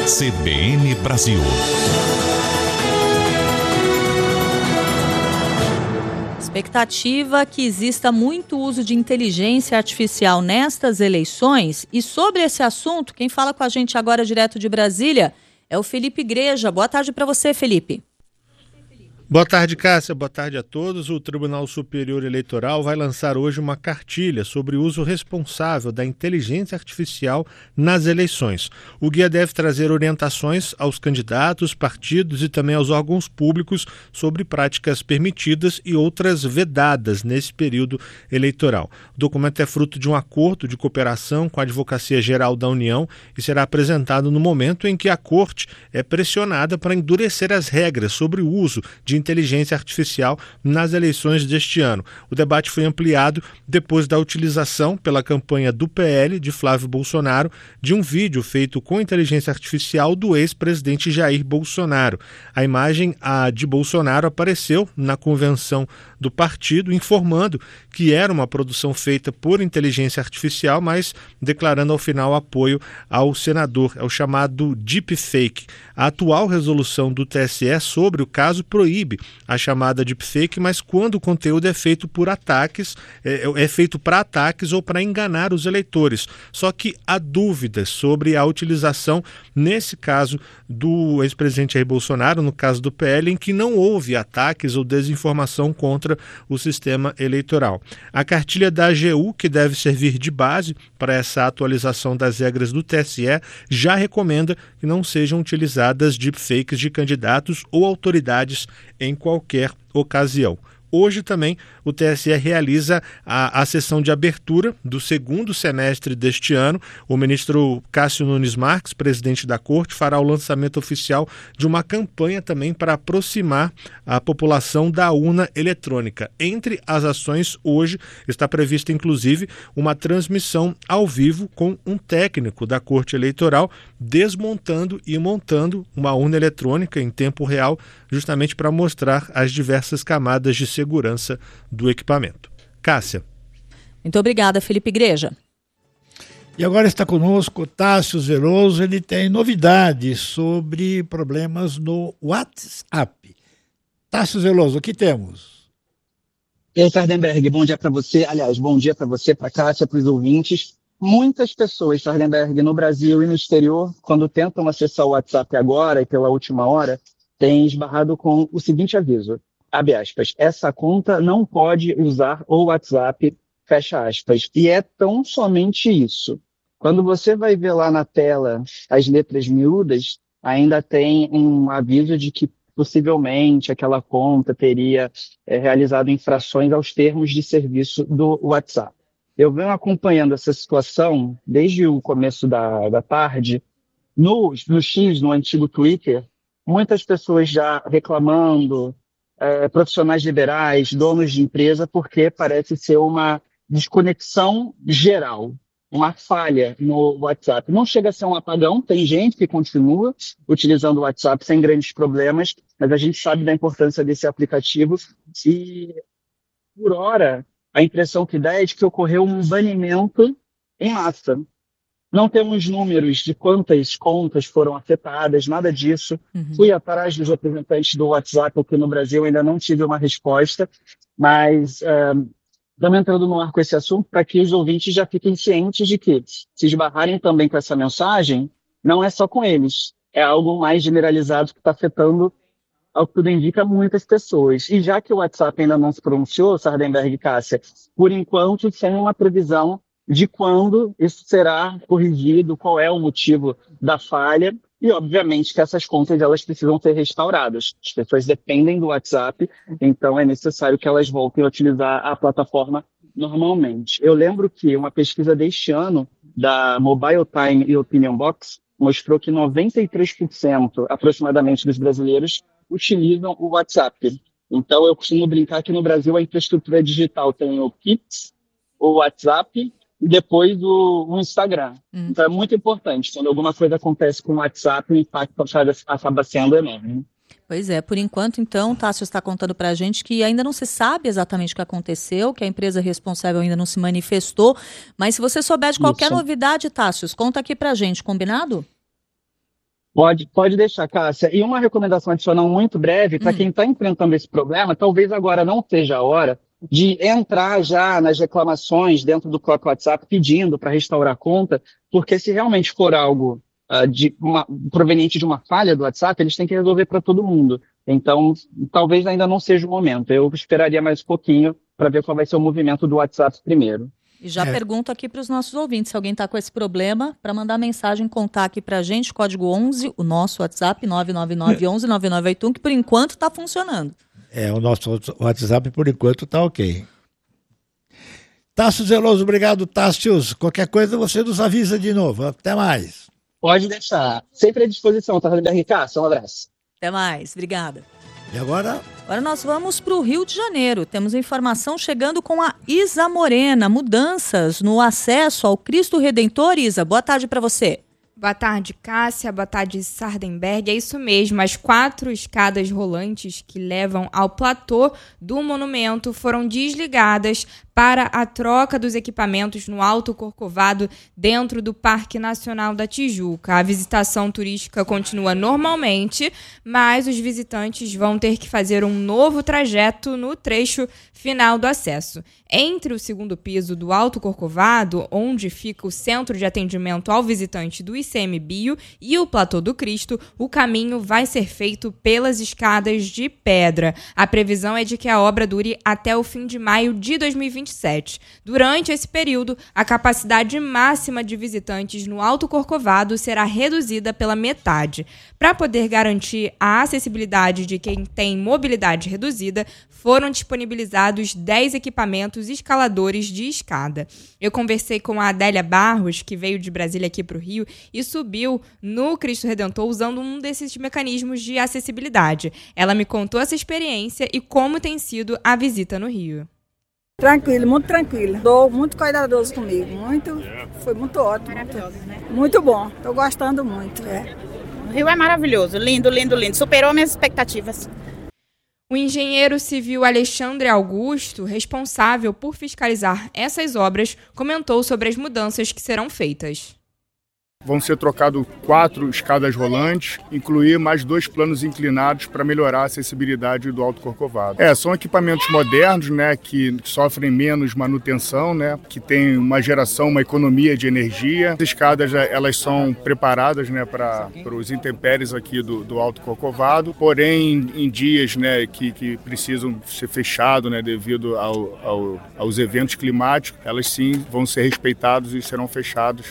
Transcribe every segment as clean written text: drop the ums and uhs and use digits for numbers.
CBN Brasil. Expectativa que exista muito uso de inteligência artificial nestas eleições. E sobre esse assunto, quem fala com a gente agora direto de Brasília é o Felipe Igreja. Boa tarde para você, Felipe. Boa tarde, Cássia. Boa tarde a todos. O Tribunal Superior Eleitoral vai lançar hoje uma cartilha sobre o uso responsável da inteligência artificial nas eleições. O guia deve trazer orientações aos candidatos, partidos e também aos órgãos públicos sobre práticas permitidas e outras vedadas nesse período eleitoral. O documento é fruto de um acordo de cooperação com a Advocacia Geral da União e será apresentado no momento em que a Corte é pressionada para endurecer as regras sobre o uso de inteligência artificial nas eleições deste ano. O debate foi ampliado depois da utilização pela campanha do PL de Flávio Bolsonaro de um vídeo feito com inteligência artificial do ex-presidente Jair Bolsonaro. A imagem de Bolsonaro apareceu na convenção do partido, informando que era uma produção feita por inteligência artificial, mas declarando ao final apoio ao senador. É o chamado deepfake. A atual resolução do TSE sobre o caso proíbe a chamada deepfake, mas quando o conteúdo é feito por ataques, é feito para ataques ou para enganar os eleitores. Só que há dúvidas sobre a utilização, nesse caso do ex-presidente Jair Bolsonaro, no caso do PL, em que não houve ataques ou desinformação contra o sistema eleitoral. A cartilha da AGU, que deve servir de base para essa atualização das regras do TSE, já recomenda que não sejam utilizadas deepfakes de candidatos ou autoridades em qualquer ocasião. Hoje também o TSE realiza a sessão de abertura do segundo semestre deste ano. O ministro Cássio Nunes Marques, presidente da Corte, fará o lançamento oficial de uma campanha também para aproximar a população da urna eletrônica. Entre as ações, hoje está prevista inclusive uma transmissão ao vivo com um técnico da Corte Eleitoral desmontando e montando uma urna eletrônica em tempo real, justamente para mostrar as diversas camadas de segurança do equipamento. Cássia. Muito obrigada, Felipe Igreja. E agora está conosco Tássio Zeloso. Ele tem novidades sobre problemas no WhatsApp. Tássio Zeloso, o que temos? E aí, Sardenberg, bom dia para você. Aliás, bom dia para você, para a Cássia, para os ouvintes. Muitas pessoas, Sardenberg, no Brasil e no exterior, quando tentam acessar o WhatsApp agora e pela última hora, têm esbarrado com o seguinte aviso. Abre aspas, essa conta não pode usar o WhatsApp, fecha aspas. E é tão somente isso. Quando você vai ver lá na tela as letras miúdas, ainda tem um aviso de que possivelmente aquela conta teria realizado infrações aos termos de serviço do WhatsApp. Eu venho acompanhando essa situação desde o começo da tarde. No X, no antigo Twitter, muitas pessoas já reclamando, profissionais liberais, donos de empresa, porque parece ser uma desconexão geral, uma falha no WhatsApp. Não chega a ser um apagão, tem gente que continua utilizando o WhatsApp sem grandes problemas, mas a gente sabe da importância desse aplicativo e, por hora, a impressão que dá é de que ocorreu um banimento em massa. Não temos números de quantas contas foram afetadas, nada disso. Fui atrás dos representantes do WhatsApp aqui no Brasil, ainda não tive uma resposta, mas estamos entrando no ar com esse assunto para que os ouvintes já fiquem cientes de que, se esbarrarem também com essa mensagem, não é só com eles, é algo mais generalizado que está afetando, ao que tudo indica, muitas pessoas. E já que o WhatsApp ainda não se pronunciou, Sardenberg e Cássia, por enquanto, sem uma previsão de quando isso será corrigido, qual é o motivo da falha, e obviamente que essas contas elas precisam ser restauradas. As pessoas dependem do WhatsApp, então é necessário que elas voltem a utilizar a plataforma normalmente. Eu lembro que uma pesquisa deste ano, da Mobile Time e Opinion Box, mostrou que 93% aproximadamente dos brasileiros utilizam o WhatsApp. Então eu costumo brincar que no Brasil a infraestrutura digital tem o Pix, o WhatsApp, e depois o Instagram. Então é muito importante. Quando alguma coisa acontece com o WhatsApp, o impacto acaba sendo enorme. Pois é, por enquanto, então, Tássio está contando para a gente que ainda não se sabe exatamente o que aconteceu, que a empresa responsável ainda não se manifestou, mas se você souber de qualquer novidade, Tássio, conta aqui para a gente, combinado? Pode deixar, Cássia. E uma recomendação adicional muito breve, para quem está enfrentando esse problema, talvez agora não seja a hora de entrar já nas reclamações dentro do próprio WhatsApp pedindo para restaurar a conta, porque se realmente for algo proveniente de uma falha do WhatsApp, eles têm que resolver para todo mundo. Então, talvez ainda não seja o momento. Eu esperaria mais um pouquinho para ver qual vai ser o movimento do WhatsApp primeiro. E já pergunto aqui para os nossos ouvintes, se alguém está com esse problema, para mandar mensagem, contar aqui para a gente, código 11, o nosso WhatsApp, 999119981, que por enquanto está funcionando. O nosso WhatsApp por enquanto está ok. Tássio Zeloso, obrigado, Tássio. Qualquer coisa você nos avisa de novo. Até mais. Pode deixar. Sempre à disposição, tá? Um abraço. Até mais, obrigada. E agora? Agora nós vamos para o Rio de Janeiro. Temos informação chegando com a Isa Morena. Mudanças no acesso ao Cristo Redentor. Isa, boa tarde para você. Boa tarde, Cássia. Boa tarde, Sardenberg. É isso mesmo, as 4 escadas rolantes que levam ao platô do monumento foram desligadas para a troca dos equipamentos no Alto Corcovado dentro do Parque Nacional da Tijuca. A visitação turística continua normalmente, mas os visitantes vão ter que fazer um novo trajeto no trecho final do acesso. Entre o segundo piso do Alto Corcovado, onde fica o centro de atendimento ao visitante do ICMBio, e o Platô do Cristo, o caminho vai ser feito pelas escadas de pedra. A previsão é de que a obra dure até o fim de maio de 2027. Durante esse período, a capacidade máxima de visitantes no Alto Corcovado será reduzida pela metade. Para poder garantir a acessibilidade de quem tem mobilidade reduzida, foram disponibilizados 10 equipamentos escaladores de escada. Eu conversei com a Adélia Barros, que veio de Brasília aqui para o Rio, e subiu no Cristo Redentor usando um desses mecanismos de acessibilidade. Ela me contou essa experiência e como tem sido a visita no Rio. Tranquilo, muito tranquilo. Dou muito cuidadoso comigo. Foi muito ótimo. Maravilhoso, né? Muito bom. Estou gostando muito. O Rio é maravilhoso. Lindo, lindo, lindo. Superou minhas expectativas. O engenheiro civil Alexandre Augusto, responsável por fiscalizar essas obras, comentou sobre as mudanças que serão feitas. Vão ser trocados 4 escadas rolantes, incluir mais 2 planos inclinados para melhorar a acessibilidade do Alto Corcovado. São equipamentos modernos, né, que sofrem menos manutenção, né, que tem uma geração, uma economia de energia. As escadas, elas são preparadas, né, para os intempéries aqui do Alto Corcovado, porém em dias, né, que precisam ser fechados, né, devido aos eventos climáticos, elas sim vão ser respeitadas e serão fechados.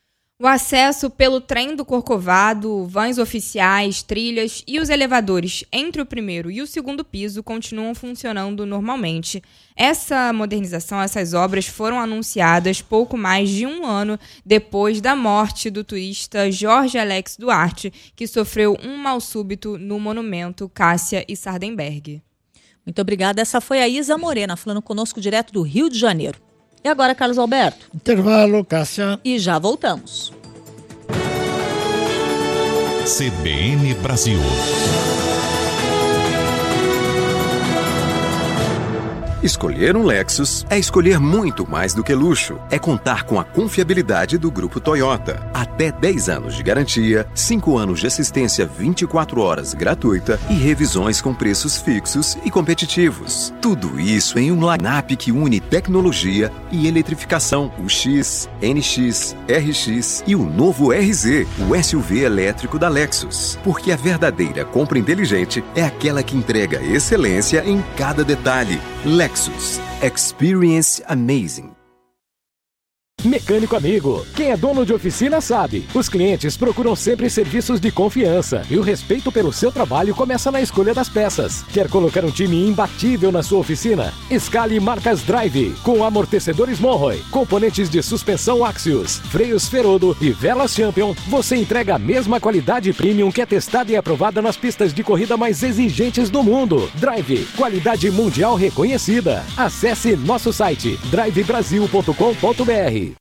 O acesso pelo trem do Corcovado, vãs oficiais, trilhas e os elevadores entre o primeiro e o segundo piso continuam funcionando normalmente. Essa modernização, essas obras foram anunciadas pouco mais de um ano depois da morte do turista Jorge Alex Duarte, que sofreu um mal súbito no monumento Cássia e Sardenberg. Muito obrigada. Essa foi a Isa Morena, falando conosco direto do Rio de Janeiro. E agora, Carlos Alberto? Intervalo, Cássia. E já voltamos. CBN Brasil. Escolher um Lexus é escolher muito mais do que luxo. É contar com a confiabilidade do Grupo Toyota. Até 10 anos de garantia, 5 anos de assistência 24 horas gratuita e revisões com preços fixos e competitivos. Tudo isso em um line-up que une tecnologia e eletrificação. O X, NX, RX e o novo RZ, o SUV elétrico da Lexus. Porque a verdadeira compra inteligente é aquela que entrega excelência em cada detalhe. Lexus. Experience amazing. Mecânico amigo, quem é dono de oficina sabe. Os clientes procuram sempre serviços de confiança e o respeito pelo seu trabalho começa na escolha das peças. Quer colocar um time imbatível na sua oficina? Escale marcas Drive, com amortecedores Monroe, componentes de suspensão Axios, freios Ferodo e velas Champion. Você entrega a mesma qualidade premium que é testada e aprovada nas pistas de corrida mais exigentes do mundo. Drive, qualidade mundial reconhecida. Acesse nosso site drivebrasil.com.br.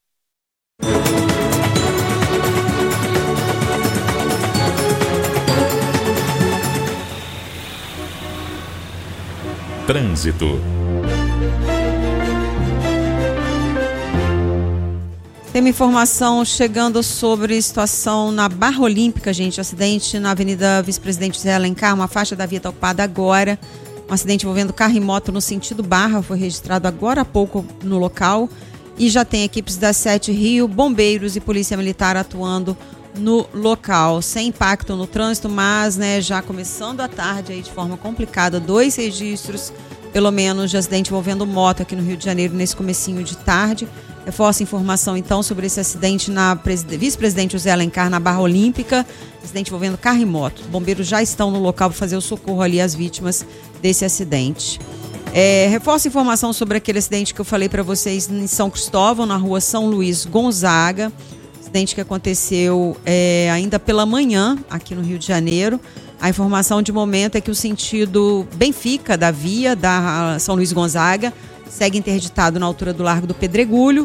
Trânsito. Tem uma informação chegando sobre situação na Barra Olímpica, gente. Acidente na Avenida Vice-Presidente José Alencar, uma faixa da via está ocupada agora. Um acidente envolvendo carro e moto no sentido Barra, foi registrado agora há pouco no local. E já tem equipes da 7 Rio, bombeiros e polícia militar atuando no local. Sem impacto no trânsito, mas já começando a tarde aí de forma complicada, 2 registros, pelo menos, de acidente envolvendo moto aqui no Rio de Janeiro nesse comecinho de tarde. Reforça a informação, então, sobre esse acidente na Vice-Presidente José Alencar, na Barra Olímpica. Acidente envolvendo carro e moto. Os bombeiros já estão no local para fazer o socorro ali às vítimas desse acidente. Reforça a informação sobre aquele acidente que eu falei para vocês em São Cristóvão, na rua São Luís Gonzaga. Acidente que aconteceu ainda pela manhã, aqui no Rio de Janeiro. A informação de momento é que o sentido Benfica, da via da São Luís Gonzaga, segue interditado na altura do Largo do Pedregulho.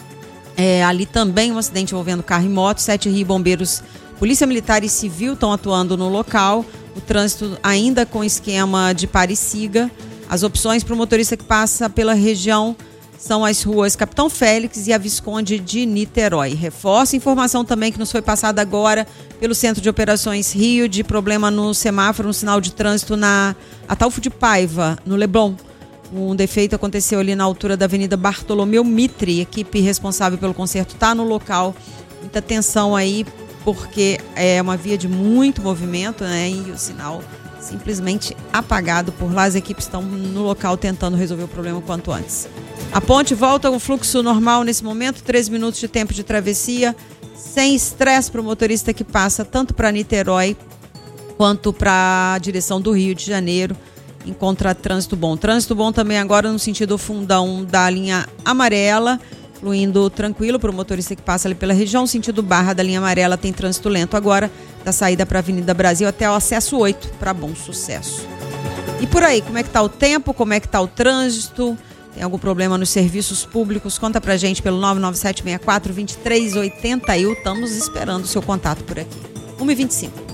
Ali também um acidente envolvendo carro e moto. 7 Rio, bombeiros, polícia militar e civil estão atuando no local. O trânsito ainda com esquema de pare e siga. As opções para o motorista que passa pela região são as ruas Capitão Félix e a Visconde de Niterói. Reforça a informação também que nos foi passada agora pelo Centro de Operações Rio de problema no semáforo, no sinal de trânsito na Ataúfo de Paiva, no Leblon. Um defeito aconteceu ali na altura da Avenida Bartolomeu Mitre. A equipe responsável pelo conserto está no local. Muita atenção aí, porque é uma via de muito movimento, e o sinal simplesmente apagado por lá. As equipes estão no local tentando resolver o problema o quanto antes. A ponte volta com fluxo normal nesse momento, 13 minutos de tempo de travessia, sem estresse para o motorista que passa tanto para Niterói quanto para a direção do Rio de Janeiro. Encontra trânsito bom. Trânsito bom também agora no sentido fundão da linha amarela, fluindo tranquilo para o motorista que passa ali pela região. Sentido Barra da linha amarela tem trânsito lento agora, da saída para a Avenida Brasil até o acesso 8, para Bom Sucesso. E por aí, como é que está o tempo? Como é que está o trânsito? Tem algum problema nos serviços públicos? Conta pra gente pelo 99764-2380. Estamos esperando o seu contato por aqui. 1h25.